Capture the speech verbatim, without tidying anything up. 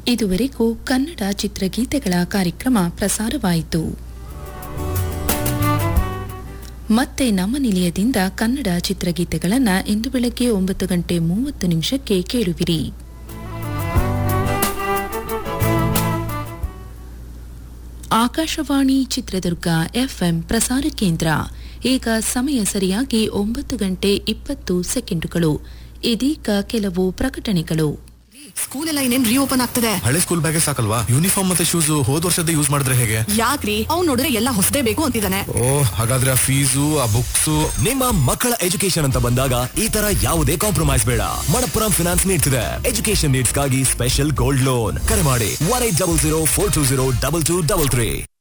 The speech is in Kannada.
ಇದುವರೆಗೂ ಕನ್ನಡ ಚಿತ್ರಗೀತೆಗಳ ಕಾರ್ಯಕ್ರಮ ಪ್ರಸಾರವಾಯಿತು. ಮತ್ತೆ ನಮ್ಮ ನಿಲಯದಿಂದ ಕನ್ನಡ ಚಿತ್ರಗೀತೆಗಳನ್ನು ಇಂದು ಬೆಳಗ್ಗೆ ಒಂಬತ್ತು ಗಂಟೆ ಮೂವತ್ತು ನಿಮಿಷಕ್ಕೆ ಕೇಳುವಿರಿ. ಆಕಾಶವಾಣಿ ಚಿತ್ರದುರ್ಗ ಎಫ್ಎಂ ಪ್ರಸಾರ ಕೇಂದ್ರ. ಈಗ ಸಮಯ ಸರಿಯಾಗಿ ಒಂಬತ್ತು ಗಂಟೆ ಇಪ್ಪತ್ತು ಸೆಕೆಂಡುಗಳು. ಇದೀಗ ಕೆಲವು ಪ್ರಕಟಣೆಗಳು. ಸ್ಕೂಲ್ ಎಲ್ಲ ಇನ್ನೇನ್ ರೀಓಪನ್ ಆಗ್ತದೆ. ಹಳೆ ಸ್ಕೂಲ್ ಬ್ಯಾಗೇ ಸಾಕಲ್ವಾ, ಯೂನಿಫಾರ್ಮ್ ಮತ್ತೆ ಶೂಸ್ ಹೋದ ವರ್ಷದ ಯೂಸ್ ಮಾಡಿದ್ರೆ ಹೇಗೆ? ಯಾಕ್ರಿ, ಅವ್ನು ನೋಡಿದ್ರೆ ಎಲ್ಲ ಹೊಸದೇ ಬೇಕು ಅಂತಿದ್ದಾನೆ. ಓ, ಹಾಗಾದ್ರೆ ಆ ಫೀಸು ಆ ಬುಕ್ಸ್. ನಿಮ್ಮ ಮಕ್ಕಳ ಎಜುಕೇಶನ್ ಅಂತ ಬಂದಾಗ ಈ ತರ ಯಾವುದೇ ಕಾಂಪ್ರಮೈಸ್ ಬೇಡ. ಮಣಪ್ಪುರಂ ಫಿನಾನ್ಸ್ ನೀಡ್ತಿದೆ ಎಜುಕೇಶನ್ ನೀಡ್ಸ್ ಗಾಗಿ ಸ್ಪೆಷಲ್ ಗೋಲ್ಡ್ ಲೋನ್. ಕರೆ ಮಾಡಿ one eight double zero four two zero double two double three.